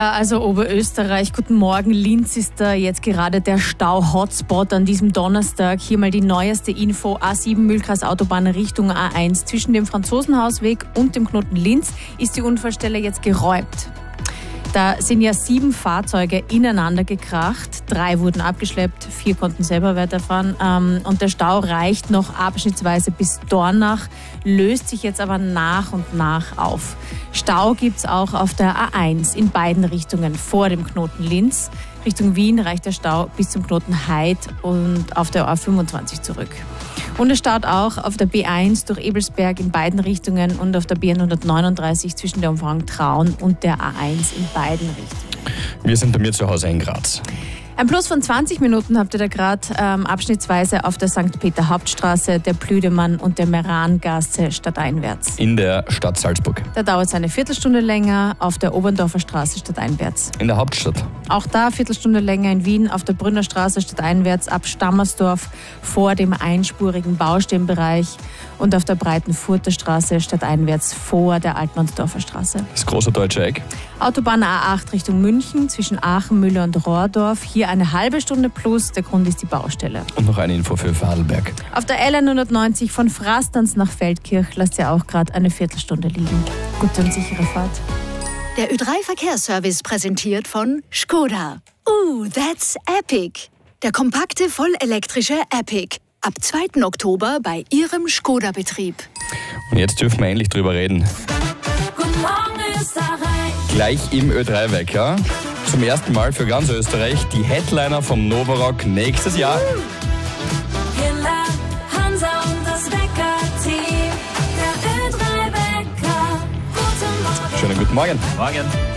Also Oberösterreich, guten Morgen. Linz ist da jetzt gerade der Stau-Hotspot an diesem Donnerstag. Hier mal die neueste Info. A7 Mühlkreis Autobahn Richtung A1. Zwischen dem Franzosenhausweg und dem Knoten Linz ist die Unfallstelle jetzt geräumt. Da sind ja 7 Fahrzeuge ineinander gekracht. 3 wurden abgeschleppt, 4 konnten selber weiterfahren. Und der Stau reicht noch abschnittsweise bis Dornach, löst sich jetzt aber nach und nach auf. Stau gibt es auch auf der A1 in beiden Richtungen vor dem Knoten Linz. Richtung Wien reicht der Stau bis zum Knoten Heid und auf der A25 zurück. Und es staut auch auf der B1 durch Ebelsberg in beiden Richtungen und auf der B139 zwischen der Umfahrung Traun und der A1 in beiden Richtungen. Wir sind bei mir zu Hause in Graz. Ein Plus von 20 Minuten habt ihr da gerade abschnittsweise auf der St. Peter Hauptstraße, der Plüdemann und der Merangasse stadteinwärts. In der Stadt Salzburg. Da dauert es eine Viertelstunde länger auf der Oberndorfer Straße stadteinwärts. In der Hauptstadt. Auch da eine Viertelstunde länger in Wien auf der Brünner Straße stadteinwärts ab Stammersdorf vor dem einspurigen Baustellenbereich und auf der Breitenfurter Straße stadteinwärts vor der Altmannsdorfer Straße. Das große deutsche Eck. Autobahn A8 Richtung München zwischen Aachen, Müller und Rohrdorf. Hier eine halbe Stunde plus, der Grund ist die Baustelle. Und noch eine Info für Vorarlberg. Auf der L190 von Frastanz nach Feldkirch lasst ihr auch gerade eine Viertelstunde liegen. Gute und sichere Fahrt. Der Ö3-Verkehrsservice präsentiert von Skoda. That's epic! Der kompakte, vollelektrische Epic. Ab 2. Oktober bei Ihrem Skoda-Betrieb. Und jetzt dürfen wir endlich drüber reden. Guten Morgen, Österreich. Gleich im Ö3-Wecker. Zum ersten Mal für ganz Österreich die Headliner vom Novarock nächstes Jahr. Hilla, Hansa und das Wecker-Team. Der Ö3-Wecker. Guten Morgen. Schönen guten Morgen. Morgen.